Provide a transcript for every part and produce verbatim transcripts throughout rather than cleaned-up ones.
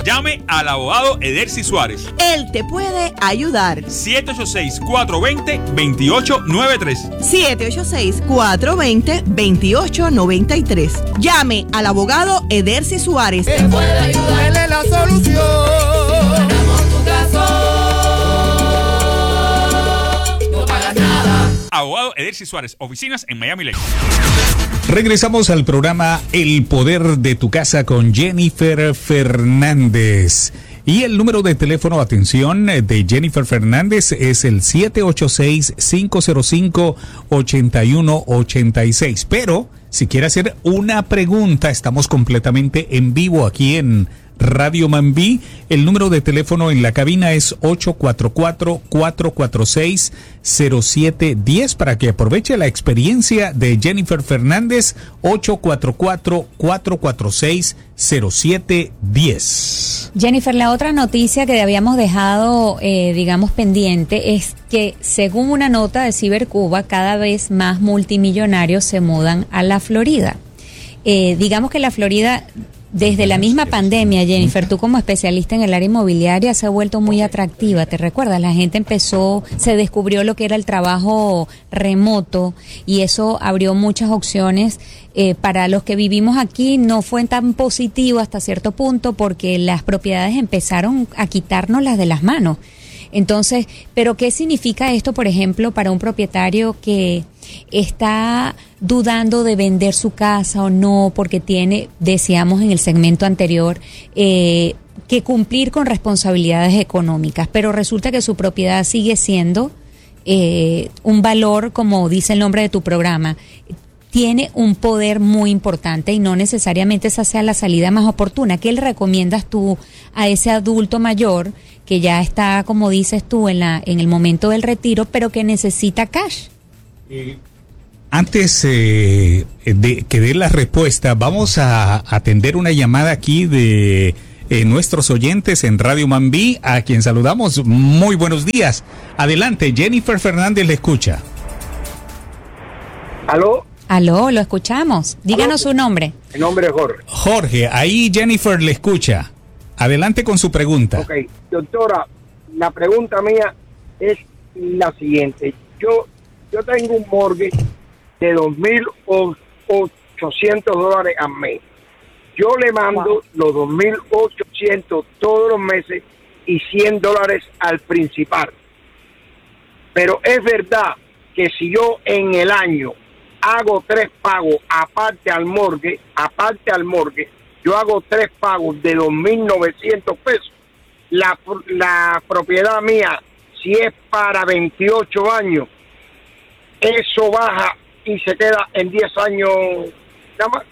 Llame al abogado Edercy Suárez. Él te puede ayudar. siete ocho seis, cuatro dos cero, dos ocho nueve tres. siete ocho seis, cuatro dos cero, dos ocho nueve tres. Llame al abogado Edercy Suárez. Él puede ayudarle la solución. Ganamos tu caso. No pagas nada. Abogado Edercy Suárez, oficinas en Miami Lakes. Regresamos al programa El Poder de tu Casa con Jennifer Fernández. Y el número de teléfono, atención, de Jennifer Fernández es el siete ocho seis, cinco cero cinco, ocho uno ocho seis. Pero si quiere hacer una pregunta, estamos completamente en vivo aquí en Radio Mambí. El número de teléfono en la cabina es ocho cuatro cuatro, cuatro cuatro seis, cero siete uno cero para que aproveche la experiencia de Jennifer Fernández. Ocho cuatro cuatro, cuatro cuatro seis, cero siete uno cero. Jennifer, la otra noticia que habíamos dejado, eh, digamos, pendiente es que según una nota de Cibercuba, cada vez más multimillonarios se mudan a la Florida. Eh, digamos que la Florida, desde la misma pandemia, Jennifer, tú como especialista en el área inmobiliaria, se ha vuelto muy atractiva. ¿Te recuerdas? La gente empezó, se descubrió lo que era el trabajo remoto y eso abrió muchas opciones. Eh, para los que vivimos aquí no fue tan positivo hasta cierto punto porque las propiedades empezaron a quitarnos las de las manos. Entonces, ¿pero qué significa esto, por ejemplo, para un propietario que está dudando de vender su casa o no porque tiene, decíamos en el segmento anterior, eh, que cumplir con responsabilidades económicas, pero resulta que su propiedad sigue siendo eh, un valor, como dice el nombre de tu programa, tiene un poder muy importante y no necesariamente esa sea la salida más oportuna? ¿Qué le recomiendas tú a ese adulto mayor que ya está, como dices tú, en la en el momento del retiro, pero que necesita cash? Eh, antes eh, de que dé la respuesta, vamos a atender una llamada aquí de eh, nuestros oyentes en Radio Mambí, a quien saludamos. Muy buenos días. Adelante, Jennifer Fernández le escucha. ¿Aló? Aló, lo escuchamos. Díganos su nombre. El nombre es Jorge. Jorge, ahí Jennifer le escucha. Adelante con su pregunta. Ok, doctora, la pregunta mía es la siguiente. Yo yo tengo un mortgage de dos mil ochocientos dólares al mes. Yo le mando wow. los dos mil ochocientos todos los meses y cien dólares al principal. Pero es verdad que si yo en el año hago tres pagos aparte al mortgage, aparte al mortgage, yo hago tres pagos de dos mil novecientos pesos. La, la propiedad mía, si es para veintiocho años, eso baja y se queda en diez años nada más.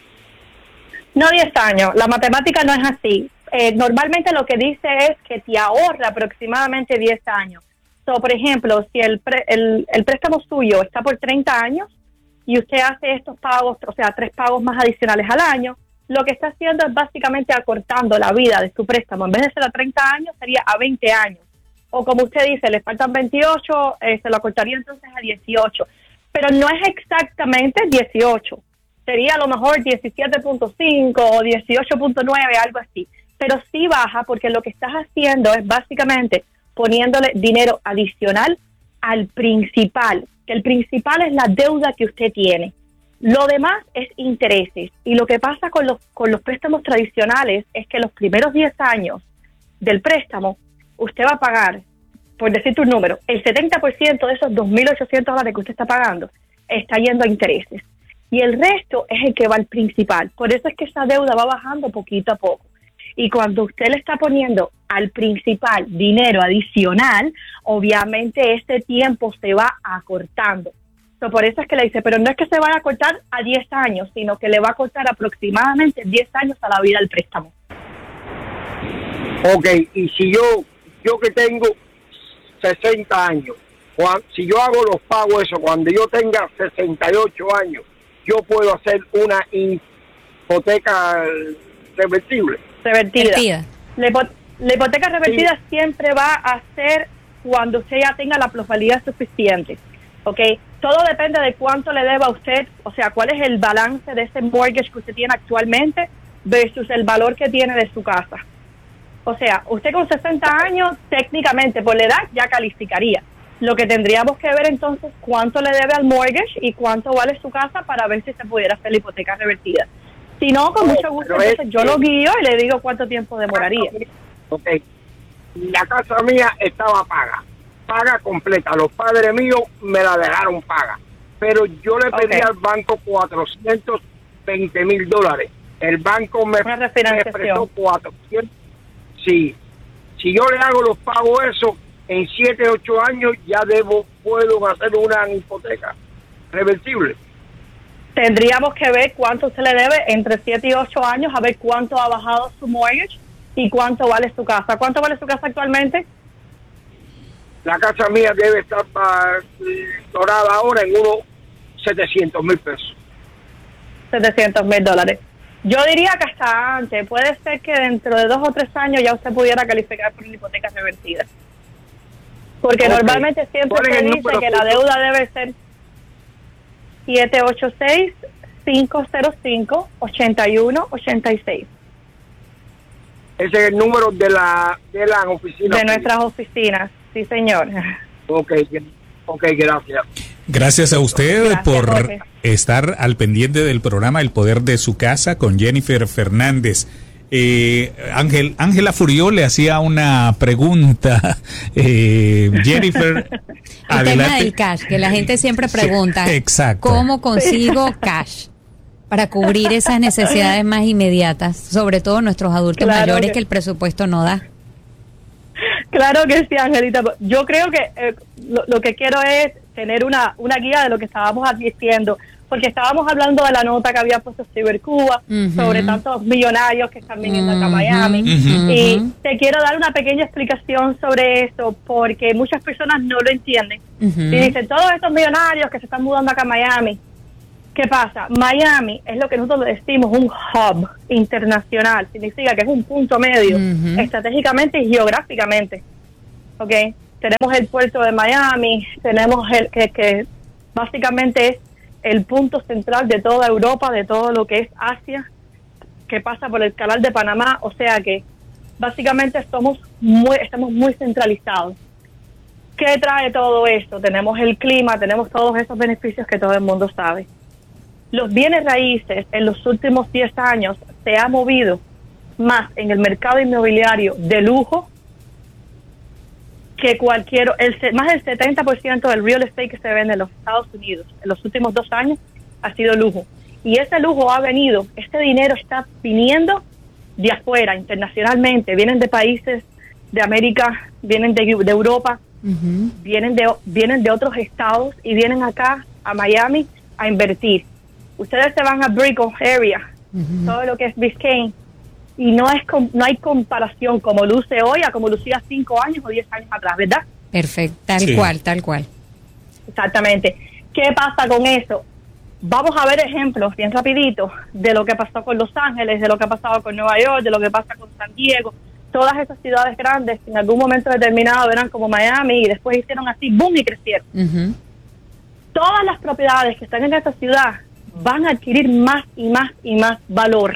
No diez años, la matemática no es así. Eh, normalmente lo que dice es que te ahorra aproximadamente diez años. So, por ejemplo, si el, pre, el, el préstamo suyo está por treinta años y usted hace estos pagos, o sea, tres pagos más adicionales al año, lo que está haciendo es básicamente acortando la vida de su préstamo. En vez de ser a treinta años, sería a veinte años. O como usted dice, le faltan veintiocho, eh, se lo acortaría entonces a dieciocho. Pero no es exactamente dieciocho. Sería a lo mejor diecisiete punto cinco o dieciocho punto nueve, algo así. Pero sí baja porque lo que estás haciendo es básicamente poniéndole dinero adicional al principal. Que el principal es la deuda que usted tiene. Lo demás es intereses. Y lo que pasa con los con los préstamos tradicionales es que los primeros diez años del préstamo, usted va a pagar, por decirte un número, el setenta por ciento de esos dos mil ochocientos dólares que usted está pagando está yendo a intereses. Y el resto es el que va al principal. Por eso es que esa deuda va bajando poquito a poco. Y cuando usted le está poniendo al principal dinero adicional, obviamente ese tiempo se va acortando. So, por eso es que le dice, pero no es que se vaya a cortar a diez años, sino que le va a cortar aproximadamente diez años a la vida del préstamo. Ok, y si yo, yo que tengo sesenta años, cuando, si yo hago los pagos eso, cuando yo tenga sesenta y ocho años, yo puedo hacer una hipoteca revertible. Revertida. La, hipo, la hipoteca revertida sí. Siempre va a ser cuando usted ya tenga la plusvalía suficiente. Ok, todo depende de cuánto le deba a usted, o sea, cuál es el balance de ese mortgage que usted tiene actualmente versus el valor que tiene de su casa. O sea, usted con sesenta años, técnicamente por la edad ya calificaría. Lo que tendríamos que ver entonces cuánto le debe al mortgage y cuánto vale su casa para ver si se pudiera hacer la hipoteca revertida. Si no, con mucho gusto, Pero es- entonces yo lo guío y le digo cuánto tiempo demoraría. Ok. La casa mía estaba paga, paga completa. Los padres míos me la dejaron paga. Pero yo le pedí Ok. al banco cuatrocientos veinte mil dólares. El banco me, Una me refinanciación. prestó cuatrocientos. Sí. Si yo le hago los pagos eso, en siete, ocho años ya debo, puedo hacer una hipoteca reversible. Tendríamos que ver cuánto se le debe entre siete y ocho años, a ver cuánto ha bajado su mortgage y cuánto vale su casa. ¿Cuánto vale su casa actualmente? La casa mía debe estar valorada ahora en unos setecientos mil pesos. setecientos mil dólares. Yo diría que hasta antes. Puede ser que dentro de dos o tres años ya usted pudiera calificar por una hipoteca revertida. Porque Ok. normalmente siempre ¿Cuál es se el dice número, que la punto? deuda debe ser siete ocho seis, cinco cero cinco, ocho uno ocho seis Ese es el número de la de las oficinas. de nuestras oficinas. Sí, señor. Ok, ok, gracias. Gracias a usted Gracias, por Jorge. estar al pendiente del programa El Poder de su Casa con Jennifer Fernández. Eh, Ángel, Ángela Furió le hacía una pregunta. Eh, Jennifer, El tema del cash, que la gente siempre pregunta, Sí, exacto. ¿cómo consigo cash para cubrir esas necesidades más inmediatas, sobre todo nuestros adultos Claro mayores que- que el presupuesto no da? Claro que sí, Angelita. Yo creo que eh, lo, lo que quiero es tener una, una guía de lo que estábamos advirtiendo, porque estábamos hablando de la nota que había puesto Cibercuba Ujú. sobre tantos millonarios que están viniendo acá a Ujú, Miami. ujú. Y te quiero dar una pequeña explicación sobre eso, porque muchas personas no lo entienden. Ujú. Y dicen, todos estos millonarios que se están mudando acá a Miami. ¿Qué pasa? Miami es lo que nosotros le decimos un hub internacional. Significa que es un punto medio, Ujú. estratégicamente y geográficamente. ¿Ok? Tenemos el puerto de Miami, tenemos el que, que básicamente es el punto central de toda Europa, de todo lo que es Asia, que pasa por el canal de Panamá. O sea que básicamente somos muy, estamos muy centralizados. ¿Qué trae todo esto? Tenemos el clima, tenemos todos esos beneficios que todo el mundo sabe. Los bienes raíces en los últimos diez años se ha movido más en el mercado inmobiliario de lujo que cualquier, el, se- más del setenta por ciento del real estate que se vende en los Estados Unidos en los últimos dos años ha sido lujo. Y ese lujo ha venido, este dinero está viniendo de afuera, internacionalmente, vienen de países de América, vienen de, de Europa, Ujú. vienen de vienen de otros estados y vienen acá a Miami a invertir. Ustedes se van a Brickell area, Ujú. todo lo que es Biscayne, y no es com- no hay comparación como luce hoy a como lucía cinco años o diez años atrás, ¿verdad? Perfecto, tal Sí. cual, tal cual. Exactamente. ¿Qué pasa con eso? Vamos a ver ejemplos bien rapidito de lo que pasó con Los Ángeles, de lo que ha pasado con Nueva York, de lo que pasa con San Diego. Todas esas ciudades grandes en algún momento determinado eran como Miami y después hicieron así, boom, y crecieron. Ujú. Todas las propiedades que están en esta ciudad van a adquirir más y más y más valor.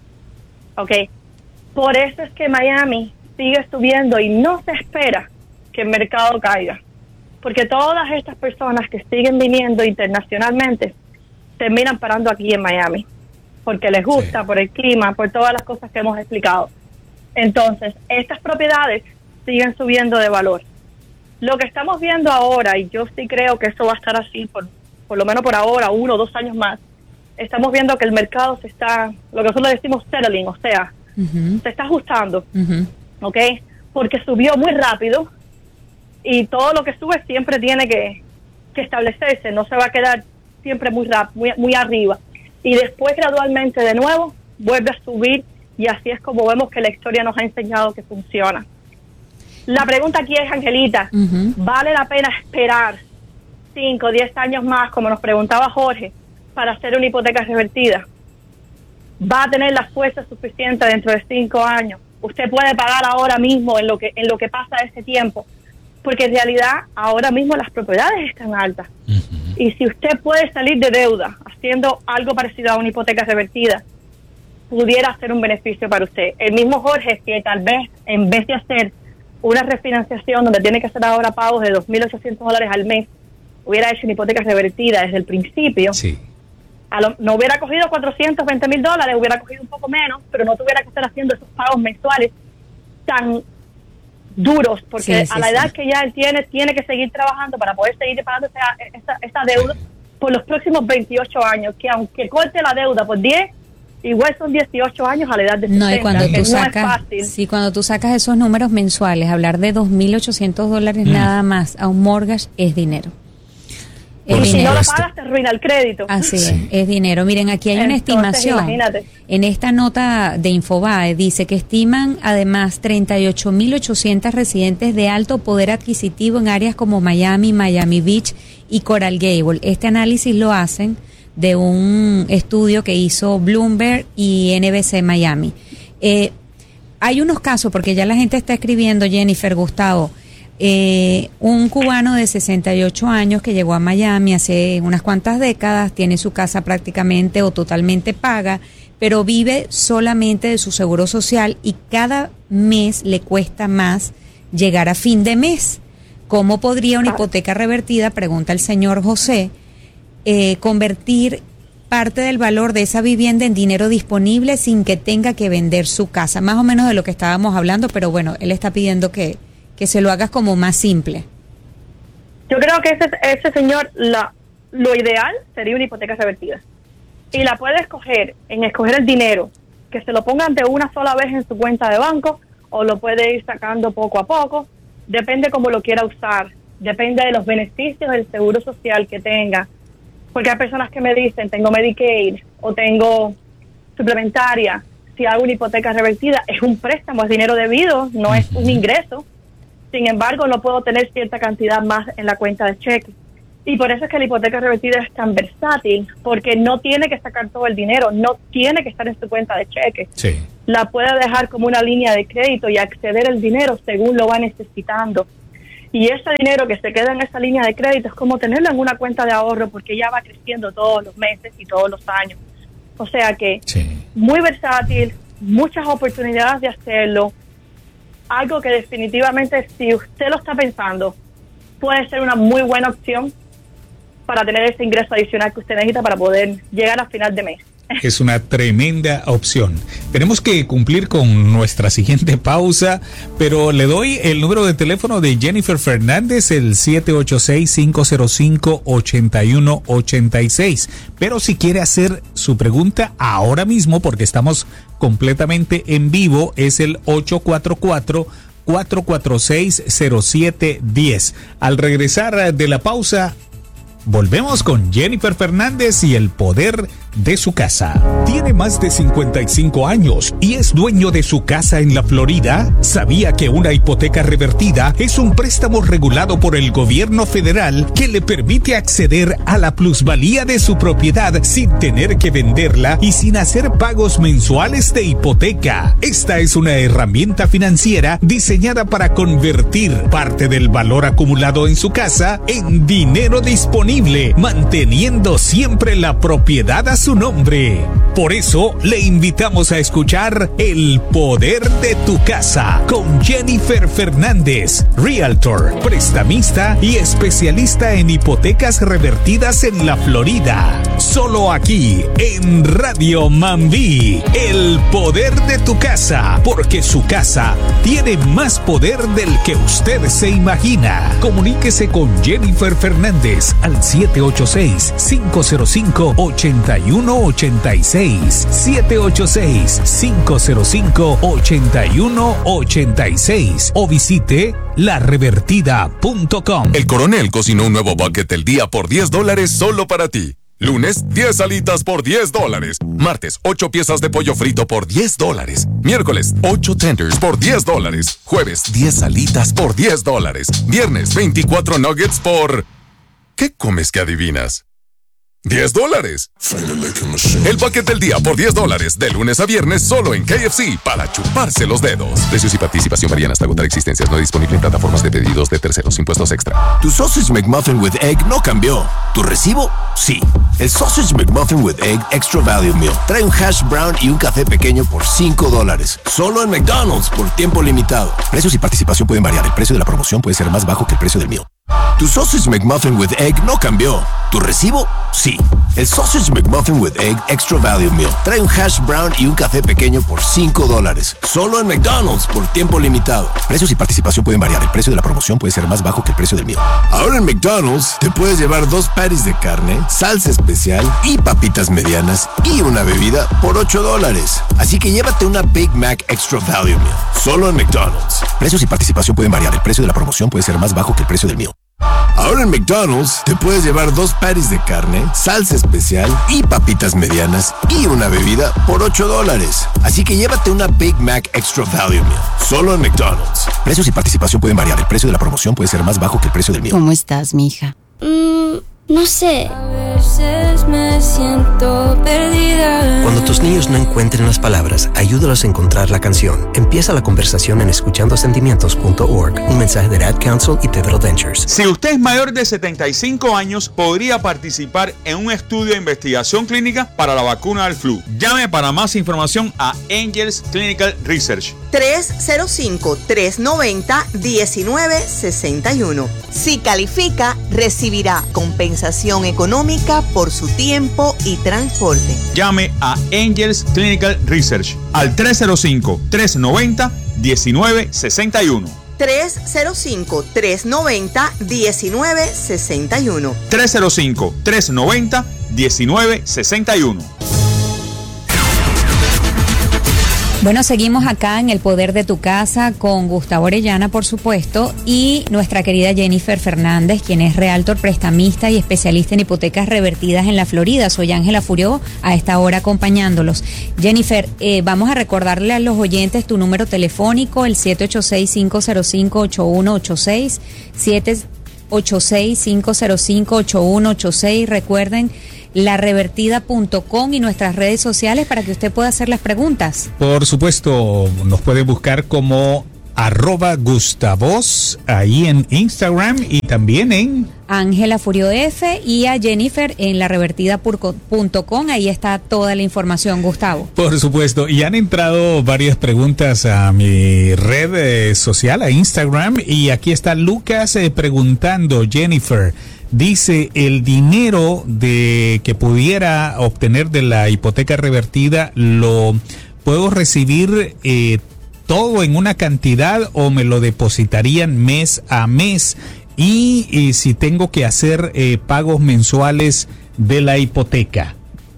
¿Ok? Por eso es que Miami sigue subiendo y no se espera que el mercado caiga. Porque todas estas personas que siguen viniendo internacionalmente terminan parando aquí en Miami. Porque les gusta, Sí. por el clima, por todas las cosas que hemos explicado. Entonces, estas propiedades siguen subiendo de valor. Lo que estamos viendo ahora, y yo sí creo que eso va a estar así por, por lo menos por ahora, uno o dos años más, estamos viendo que el mercado se está, lo que nosotros le decimos settling, o sea, Ujú. se está ajustando, Ujú. ¿ok? Porque subió muy rápido y todo lo que sube siempre tiene que, que establecerse, no se va a quedar siempre muy rap, muy, muy arriba. Y después gradualmente de nuevo vuelve a subir y así es como vemos que la historia nos ha enseñado que funciona. La pregunta aquí es, Angelita, Ujú. ¿vale la pena esperar cinco o diez años más, como nos preguntaba Jorge, para hacer una hipoteca revertida? ¿Va a tener la fuerza suficiente dentro de cinco años? Usted puede pagar ahora mismo en lo que en lo que pasa ese tiempo, porque en realidad ahora mismo las propiedades están altas. Y si usted puede salir de deuda haciendo algo parecido a una hipoteca revertida, pudiera ser un beneficio para usted. El mismo Jorge, que tal vez en vez de hacer una refinanciación donde tiene que hacer ahora pagos de dos mil ochocientos dólares al mes, hubiera hecho una hipoteca revertida desde el principio, sí. a lo, no hubiera cogido cuatrocientos veinte mil dólares, hubiera cogido un poco menos, pero no tuviera que estar haciendo esos pagos mensuales tan duros, porque sí, sí, a la edad sí. que ya él tiene, tiene que seguir trabajando para poder seguir pagando esa, esa, esa deuda por los próximos veintiocho años, que aunque corte la deuda por diez, igual son dieciocho años a la edad de sesenta. No, y cuando tú no sacas, sí, cuando tú sacas esos números mensuales, hablar de dos mil ochocientos dólares mm. nada más a un mortgage es dinero. Es y dinero. Si no lo pagas, te arruina el crédito. Así sí. es, es dinero. Miren, aquí hay Entonces, una estimación. Imagínate. En esta nota de Infobae dice que estiman además treinta y ocho mil ochocientos residentes de alto poder adquisitivo en áreas como Miami, Miami Beach y Coral Gable. Este análisis lo hacen de un estudio que hizo Bloomberg y N B C Miami. Eh, hay unos casos, porque ya la gente está escribiendo, Jennifer, Gustavo, eh, un cubano de sesenta y ocho años que llegó a Miami hace unas cuantas décadas, tiene su casa prácticamente o totalmente paga, pero vive solamente de su seguro social y cada mes le cuesta más llegar a fin de mes. ¿Cómo podría una hipoteca revertida, pregunta el señor José, Eh, convertir parte del valor de esa vivienda en dinero disponible sin que tenga que vender su casa? Más o menos de lo que estábamos hablando, pero bueno, él está pidiendo que, que se lo hagas como más simple. Yo creo que ese, ese señor, la, lo ideal sería una hipoteca revertida. Y la puede escoger en escoger el dinero, que se lo pongan de una sola vez en su cuenta de banco, o lo puede ir sacando poco a poco, depende cómo lo quiera usar, depende de los beneficios del seguro social que tenga. Porque hay personas que me dicen, tengo Medicaid o tengo suplementaria. Si hago una hipoteca revertida, es un préstamo, es dinero debido, no es un ingreso. Sin embargo, no puedo tener cierta cantidad más en la cuenta de cheque. Y por eso es que la hipoteca revertida es tan versátil, porque no tiene que sacar todo el dinero, no tiene que estar en su cuenta de cheque. Sí. La puede dejar como una línea de crédito y acceder al dinero según lo va necesitando. Y ese dinero que se queda en esa línea de crédito es como tenerlo en una cuenta de ahorro, porque ya va creciendo todos los meses y todos los años. O sea que sí. muy versátil, muchas oportunidades de hacerlo. Algo que definitivamente, si usted lo está pensando, puede ser una muy buena opción para tener ese ingreso adicional que usted necesita para poder llegar a final de mes. Es una tremenda opción. Tenemos que cumplir con nuestra siguiente pausa, pero le doy el número de teléfono de Jennifer Fernández, el siete ocho seis, cinco cero cinco, ocho uno ocho seis. Pero si quiere hacer su pregunta ahora mismo, porque estamos completamente en vivo, es el ocho cuatro cuatro, cuatro cuatro seis, cero siete uno cero. Al regresar de la pausa, volvemos con Jennifer Fernández y el poder de su casa. ¿Tiene más de cincuenta y cinco años y es dueño de su casa en la Florida? ¿Sabía que una hipoteca revertida es un préstamo regulado por el gobierno federal que le permite acceder a la plusvalía de su propiedad sin tener que venderla y sin hacer pagos mensuales de hipoteca? Esta es una herramienta financiera diseñada para convertir parte del valor acumulado en su casa en dinero disponible, manteniendo siempre la propiedad a su nombre. Por eso le invitamos a escuchar El Poder de tu Casa con Jennifer Fernández, Realtor, prestamista y especialista en hipotecas revertidas en la Florida. Solo aquí en Radio Mambí. El Poder de tu Casa, porque su casa tiene más poder del que usted se imagina. Comuníquese con Jennifer Fernández al siete ocho seis, cinco cero cinco, ocho uno ocho seis, siete ocho seis, cinco cero cinco, ocho uno ocho seis o visite la revertida punto com. El Coronel cocinó un nuevo bucket del día por diez dólares solo para ti. Lunes, diez alitas por diez dólares. Martes, ocho piezas de pollo frito por diez dólares. Miércoles, ocho tenders por diez dólares. Jueves, diez alitas por diez dólares. Viernes, veinticuatro nuggets por... ¿Qué comes que adivinas? diez dólares. El paquete del día por diez dólares, de lunes a viernes, solo en K F C, para chuparse los dedos. Precios y participación varían hasta agotar existencias. No disponible en plataformas de pedidos de terceros. Impuestos extra. Tu Sausage McMuffin with Egg no cambió. ¿Tu recibo? Sí. El Sausage McMuffin with Egg Extra Value Meal trae un hash brown y un café pequeño por cinco dólares. Solo en McDonald's por tiempo limitado. Precios y participación pueden variar. El precio de la promoción puede ser más bajo que el precio del meal. Tu Sausage McMuffin with Egg no cambió. ¿Tu recibo? Sí. El Sausage McMuffin with Egg Extra Value Meal trae un hash brown y un café pequeño por cinco dólares. Solo en McDonald's por tiempo limitado. Precios y participación pueden variar. El precio de la promoción puede ser más bajo que el precio del meal. Ahora en McDonald's te puedes llevar dos patties de carne, salsa especial y papitas medianas y una bebida por ocho dólares. Así que llévate una Big Mac Extra Value Meal. Solo en McDonald's. Precios y participación pueden variar. El precio de la promoción puede ser más bajo que el precio del meal. Ahora en McDonald's te puedes llevar dos patties de carne, salsa especial y papitas medianas y una bebida por ocho dólares. Así que llévate una Big Mac Extra Value Meal. Solo en McDonald's. Precios y participación pueden variar. El precio de la promoción puede ser más bajo que el precio del meal. ¿Cómo estás, mija? Mm, no sé. A veces me siento perdida. Cuando tus niños no encuentren las palabras, ayúdalos a encontrar la canción. Empieza la conversación en escuchando sentimientos punto org. Un mensaje de Ad Council y Pivotal Ventures. Si usted es mayor de setenta y cinco años, podría participar en un estudio de investigación clínica para la vacuna del flu. Llame para más información a Angels Clinical Research. tres cero cinco, tres nueve cero, uno nueve seis uno. Si califica, recibirá compensación económica por su tiempo y transporte. Llame a Angels Clinical Research al tres cero cinco, tres nueve cero, uno nueve seis uno. tres cero cinco, tres nueve cero, uno nueve seis uno. tres cero cinco, tres nueve cero, uno nueve seis uno. Bueno, seguimos acá en El Poder de tu Casa con Gustavo Orellana, por supuesto, y nuestra querida Jennifer Fernández, quien es realtor, prestamista y especialista en hipotecas revertidas en la Florida. Soy Ángela Furió, a esta hora acompañándolos. Jennifer, eh, vamos a recordarle a los oyentes tu número telefónico, el siete ocho seis, cinco cero cinco, ocho uno ocho seis, siete ocho seis, cinco cero cinco, ocho uno ocho seis. Recuerden, la revertida punto com y nuestras redes sociales para que usted pueda hacer las preguntas. Por supuesto, nos puede buscar como arroba Gustavos ahí en Instagram y también en Ángela Furio F y a Jennifer en la revertida punto com. Ahí está toda la información, Gustavo. Por supuesto, y han entrado varias preguntas a mi red eh, social, a Instagram, y aquí está Lucas eh, preguntando, Jennifer, dice, el dinero de que pudiera obtener de la hipoteca revertida, ¿lo puedo recibir eh, todo en una cantidad o me lo depositarían mes a mes? Y, y si tengo que hacer eh, pagos mensuales de la hipoteca.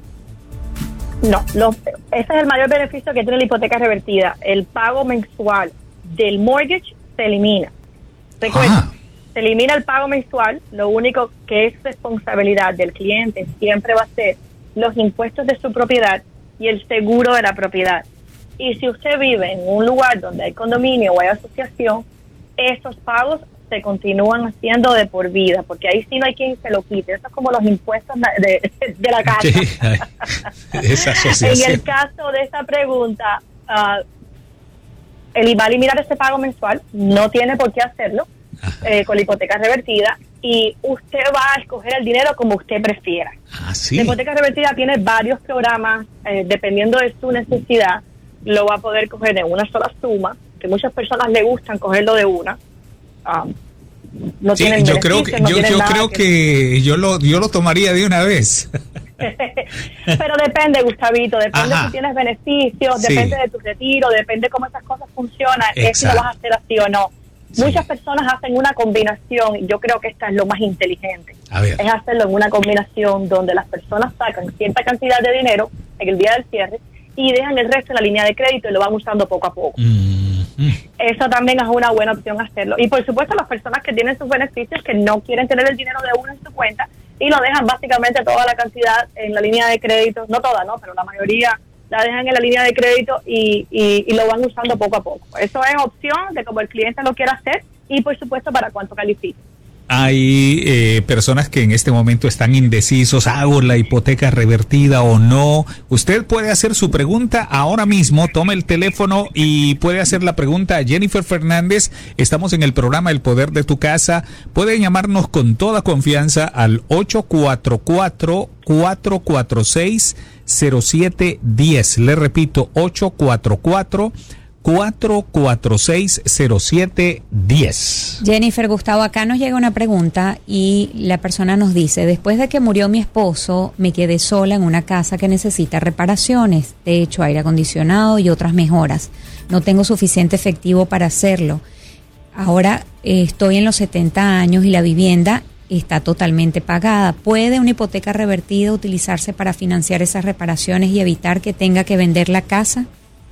No, lo, ese es el mayor beneficio que tiene la hipoteca revertida. El pago mensual del mortgage se elimina. Recuerda, se elimina el pago mensual. Lo único que es responsabilidad del cliente siempre va a ser los impuestos de su propiedad y el seguro de la propiedad. Y si usted vive en un lugar donde hay condominio o hay asociación, esos pagos se continúan haciendo de por vida, porque ahí sí no hay quien se lo quite. Eso es como los impuestos de, de, de la casa. Sí, esa asociación. En el caso de esa pregunta, uh, el I V A eliminar ese pago mensual, no tiene por qué hacerlo eh, con la hipoteca revertida, y usted va a escoger el dinero como usted prefiera. Ah, ¿sí? La hipoteca revertida tiene varios programas, eh, dependiendo de su necesidad, lo va a poder coger de una sola suma, que muchas personas le gustan cogerlo de una. Um, no sí, tienen yo creo que no yo, yo creo que... que yo lo yo lo tomaría de una vez. Pero depende, Gustavito, depende Ajá. si tienes beneficios, sí. depende de tu retiro, depende cómo esas cosas funcionan, es si lo vas a hacer así o no. Sí. Muchas personas hacen una combinación, y yo creo que esta es lo más inteligente. A ver. Es hacerlo en una combinación donde las personas sacan cierta cantidad de dinero en el día del cierre y dejan el resto en la línea de crédito y lo van usando poco a poco. Mm-hmm. Eso también es una buena opción hacerlo. Y por supuesto las personas que tienen sus beneficios, que no quieren tener el dinero de uno en su cuenta y lo dejan básicamente toda la cantidad en la línea de crédito, no toda, no, pero la mayoría la dejan en la línea de crédito y, y, y lo van usando poco a poco. Eso es opción de cómo el cliente lo quiera hacer y por supuesto para cuánto califique. Hay eh, personas que en este momento están indecisos, ¿hago la hipoteca revertida o no? Usted puede hacer su pregunta ahora mismo, tome el teléfono y puede hacer la pregunta a Jennifer Fernández. Estamos en el programa El Poder de tu Casa. Puede llamarnos con toda confianza al ocho cuatro cuatro, cuatro cuatro seis, cero siete uno cero. Le repito, ocho cuatro cuatro, cuatro cuatro seis, cero siete uno cero. Jennifer, Gustavo, acá nos llega una pregunta y la persona nos dice: después de que murió mi esposo, me quedé sola en una casa que necesita reparaciones, de hecho aire acondicionado y otras mejoras. No tengo suficiente efectivo para hacerlo. Ahora eh, estoy en los setenta años y la vivienda está totalmente pagada. ¿Puede una hipoteca revertida utilizarse para financiar esas reparaciones y evitar que tenga que vender la casa?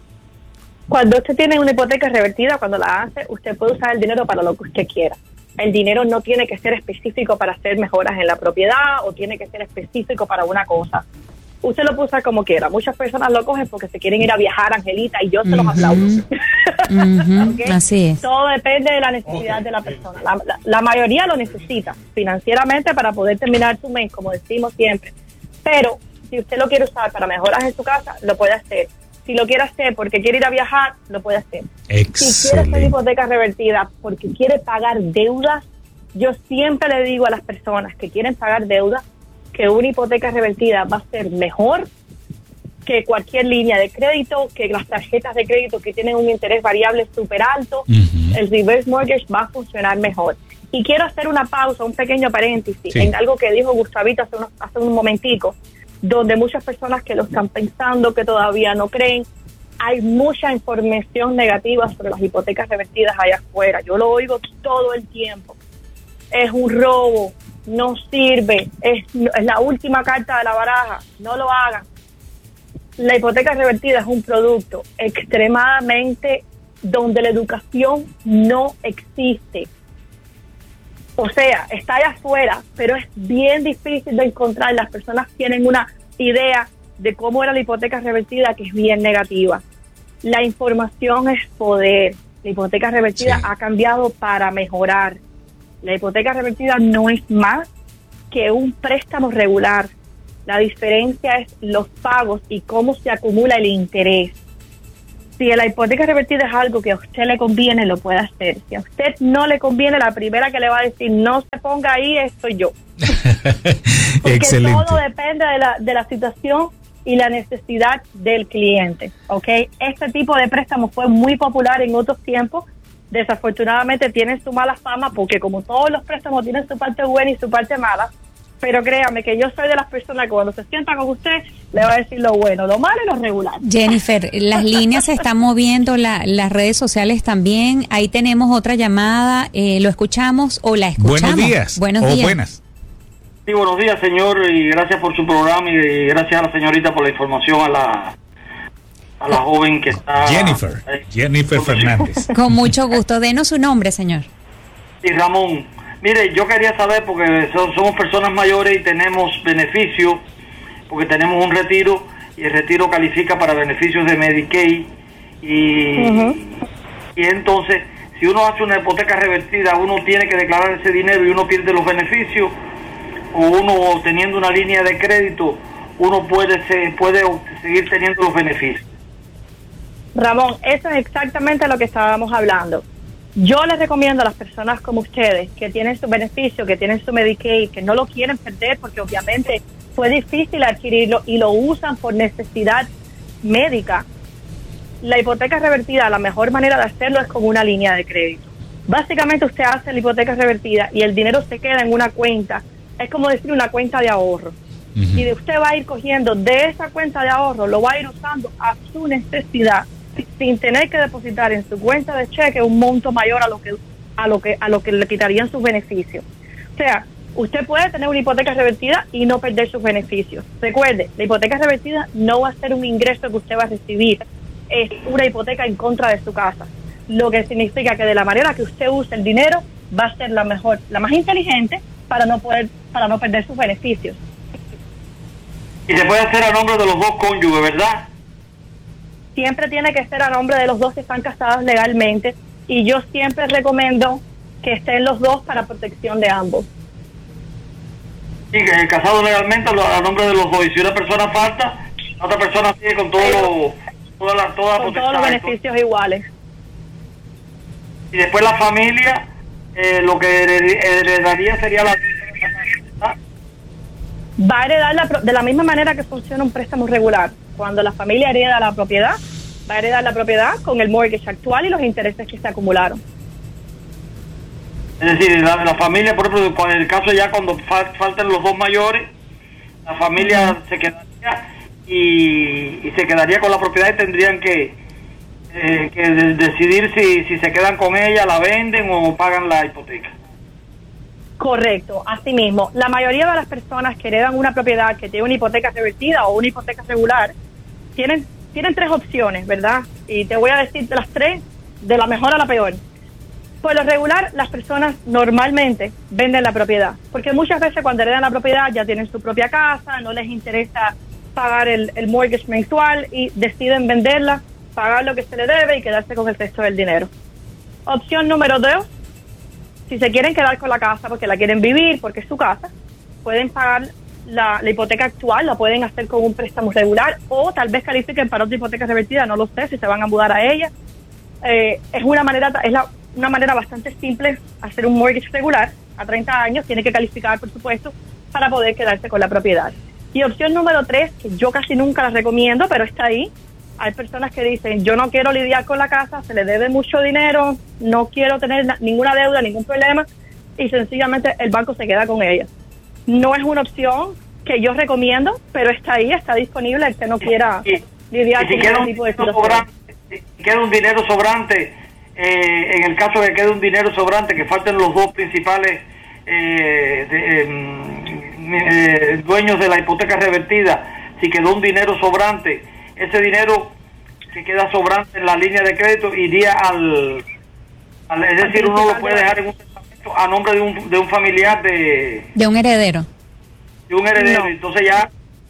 Cuando usted tiene una hipoteca revertida, cuando la hace, usted puede usar el dinero para lo que usted quiera. El dinero no tiene que ser específico para hacer mejoras en la propiedad o tiene que ser específico para una cosa. Usted lo puede usar como quiera. Muchas personas lo cogen porque se quieren ir a viajar, Angelita, y yo se los aplaudo. Uh-huh. ¿Okay? Así es. Todo depende de la necesidad okay. de la persona. La, la, la mayoría lo necesita financieramente para poder terminar su mes, como decimos siempre. Pero si usted lo quiere usar para mejoras en su casa, lo puede hacer. Si lo quiere hacer porque quiere ir a viajar, lo puede hacer. Excelente. Si quiere hacer hipoteca revertida porque quiere pagar deudas, yo siempre le digo a las personas que quieren pagar deudas que una hipoteca revertida va a ser mejor que cualquier línea de crédito, que las tarjetas de crédito que tienen un interés variable súper alto. Uh-huh. El reverse mortgage va a funcionar mejor. Y quiero hacer una pausa, un pequeño paréntesis, sí. en algo que dijo Gustavito hace, unos, hace un momentico, donde muchas personas que lo están pensando, que todavía no creen, hay mucha información negativa sobre las hipotecas revertidas allá afuera. Yo lo oigo todo el tiempo. Es un robo, no sirve, es, es la última carta de la baraja, no lo hagan. La hipoteca revertida es un producto extremadamente donde la educación no existe. O sea, está allá afuera, pero es bien difícil de encontrar. Las personas tienen una idea de cómo era la hipoteca revertida que es bien negativa. La información es poder. La hipoteca revertida sí. ha cambiado para mejorar. La hipoteca revertida no es más que un préstamo regular. La diferencia es los pagos y cómo se acumula el interés. Si la hipoteca revertida es algo que a usted le conviene, lo puede hacer. Si a usted no le conviene, la primera que le va a decir no se ponga ahí soy yo. Porque excelente. Todo depende de la, de la situación y la necesidad del cliente. ¿Okay? Este tipo de préstamo fue muy popular en otros tiempos. Desafortunadamente tienen su mala fama porque como todos los préstamos tienen su parte buena y su parte mala. Pero créame que yo soy de las personas que cuando se sienta con usted le va a decir lo bueno, lo malo y lo regular. Jennifer, las líneas se están moviendo, la, las redes sociales también. Ahí tenemos otra llamada, eh, ¿lo escuchamos o la escuchamos? Buenos días. Buenos o días. Buenas. Sí, buenos días, señor, y gracias por su programa y gracias a la señorita por la información, a la a la joven que está... Jennifer, eh, Jennifer Fernández. Con mucho gusto. Denos su nombre, señor. Sí, Ramón. Mire, yo quería saber, porque so, somos personas mayores y tenemos beneficios, porque tenemos un retiro, y el retiro califica para beneficios de Medicaid, y, uh-huh. y entonces, si uno hace una hipoteca revertida, uno tiene que declarar ese dinero y uno pierde los beneficios, o uno teniendo una línea de crédito, uno puede, se, puede seguir teniendo los beneficios. Ramón, eso es exactamente lo que estábamos hablando. Yo les recomiendo a las personas como ustedes que tienen su beneficio, que tienen su Medicaid, que no lo quieren perder porque obviamente fue difícil adquirirlo y lo usan por necesidad médica. La hipoteca revertida, la mejor manera de hacerlo es con una línea de crédito. Básicamente usted hace la hipoteca revertida y el dinero se queda en una cuenta. Es como decir una cuenta de ahorro. Uh-huh. Y de usted va a ir cogiendo de esa cuenta de ahorro, lo va a ir usando a su necesidad, sin tener que depositar en su cuenta de cheque un monto mayor a lo que a lo que a lo que le quitarían sus beneficios. O sea, usted puede tener una hipoteca revertida y no perder sus beneficios. Recuerde, la hipoteca revertida no va a ser un ingreso que usted va a recibir, es una hipoteca en contra de su casa, lo que significa que de la manera que usted use el dinero va a ser la mejor, la más inteligente para no poder para no perder sus beneficios. Y se puede hacer a nombre de los dos cónyuges, ¿verdad? Siempre tiene que ser a nombre de los dos que están casados legalmente, y yo siempre recomiendo que estén los dos para protección de ambos. Sí, que casado legalmente a nombre de los dos. Y si una persona falta, la otra persona sigue con todo lo, toda la, toda la con todos los beneficios iguales. Y después la familia, eh, lo que heredaría sería la... Va a heredar la, de la misma manera que funciona un préstamo regular. Cuando la familia hereda la propiedad, va a heredar la propiedad con el mortgage actual y los intereses que se acumularon. Es decir, la, la familia, por ejemplo, en el caso ya cuando fal, faltan los dos mayores, la familia uh-huh. se quedaría y, y se quedaría con la propiedad y tendrían que, eh, que de, decidir si, si se quedan con ella, la venden o pagan la hipoteca. Correcto, así mismo. La mayoría de las personas que heredan una propiedad que tiene una hipoteca revertida o una hipoteca regular, tienen, tienen tres opciones, ¿verdad? Y te voy a decir de las tres, de la mejor a la peor. Por lo regular, las personas normalmente venden la propiedad, porque muchas veces cuando heredan la propiedad ya tienen su propia casa, no les interesa pagar el, el mortgage mensual y deciden venderla, pagar lo que se le debe y quedarse con el resto del dinero. Opción número dos, si se quieren quedar con la casa porque la quieren vivir, porque es su casa, pueden pagar la, la hipoteca actual, la pueden hacer con un préstamo regular o tal vez califiquen para otra hipoteca revertida, no lo sé, si se van a mudar a ella. Eh, es una manera, es la una manera bastante simple hacer un mortgage regular a treinta años, tiene que calificar por supuesto para poder quedarse con la propiedad. Y opción número tres, que yo casi nunca la recomiendo, pero está ahí, hay personas que dicen yo no quiero lidiar con la casa, se le debe mucho dinero, no quiero tener na- ninguna deuda, ningún problema, y sencillamente el banco se queda con ella. No es una opción que yo recomiendo, pero está ahí, está disponible el que no quiera y, lidiar y si con ese tipo de situaciones. Si queda un dinero sobrante, Eh, en el caso de que quede un dinero sobrante, que falten los dos principales eh, de, eh, eh, dueños de la hipoteca revertida, si quedó un dinero sobrante, ese dinero que queda sobrante en la línea de crédito iría al, al es decir, uno lo puede dejar en un testamento a nombre de un, de un familiar de de un heredero de un heredero, no. Entonces ya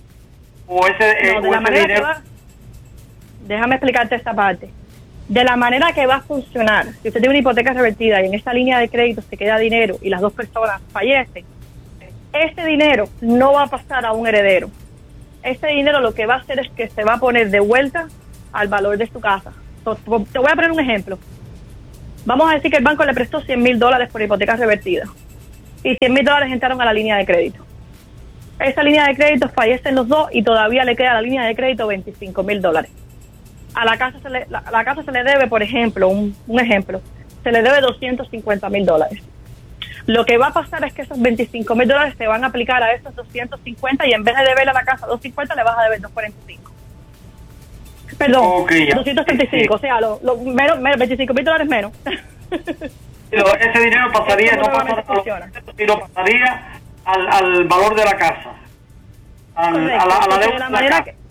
o ese, no, eh, de o la ese manera dinero que va, déjame explicarte esta parte. De la manera que va a funcionar, si usted tiene una hipoteca revertida y en esta línea de crédito se queda dinero y las dos personas fallecen, ese dinero no va a pasar a un heredero. Ese dinero lo que va a hacer es que se va a poner de vuelta al valor de su casa. Entonces, te voy a poner un ejemplo. Vamos a decir que el banco le prestó cien mil dólares por hipoteca revertida y cien mil dólares entraron a la línea de crédito. Esa línea de crédito fallecen los dos y todavía le queda a la línea de crédito veinticinco mil dólares. A la casa se le, la, la casa se le debe, por ejemplo, un, un ejemplo, se le debe doscientos cincuenta mil dólares. Lo que va a pasar es que esos veinticinco mil dólares se van a aplicar a esos doscientos cincuenta y en vez de deberle a la casa doscientos cincuenta le vas a deber doscientos cuarenta y cinco. Perdón, okay, doscientos treinta y cinco, sí. O sea, lo, lo, menos, menos, veinticinco mil dólares menos. Pero ese dinero pasaría, no pasaría, sino pasaría al, al valor de la casa, al, correcto, a la, a la deuda de la de manera la casa. que,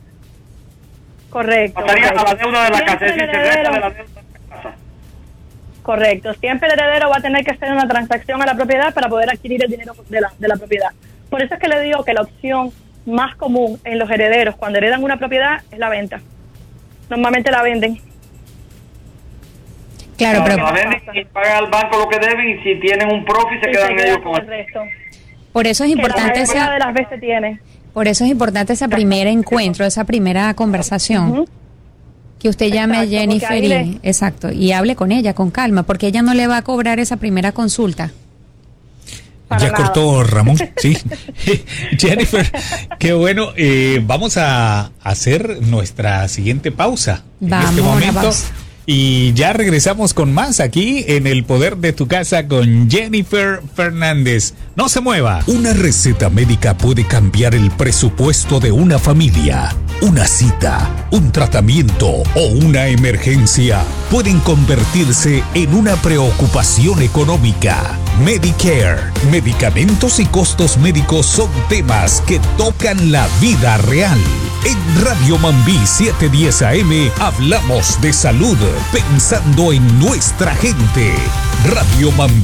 correcto. Pasaría correcto. a la deuda de la Siempre casa, es decir, el se resta heredero, de la deuda de la casa. Correcto, siempre el heredero va a tener que hacer una transacción a la propiedad para poder adquirir el dinero de la, de la propiedad. Por eso es que le digo que la opción más común en los herederos cuando heredan una propiedad es la venta. Normalmente la venden. Claro, pero la venden y pagan al banco lo que deben y si tienen un profit se y quedan se queda ellos con con el resto. por eso es importante que la mayoría esa, de las veces tiene. por eso es importante ese primer encuentro, esa primera conversación. Uh-huh. Que usted llame Exacto, a Jennifer y, le... exacto, y hable con ella con calma, porque ella no le va a cobrar esa primera consulta. Para ya nada. Cortó Ramón, sí. Jennifer, qué bueno. Eh, vamos a hacer nuestra siguiente pausa Vamos, en este momento. Y ya regresamos con más aquí en El Poder de tu Casa con Jennifer Fernández. No se mueva. Una receta médica puede cambiar el presupuesto de una familia. Una cita, un tratamiento o una emergencia pueden convertirse en una preocupación económica. Medicare, medicamentos y costos médicos son temas que tocan la vida real. En Radio Mambí setecientos diez A M hablamos de salud pensando en nuestra gente. Radio Mambí.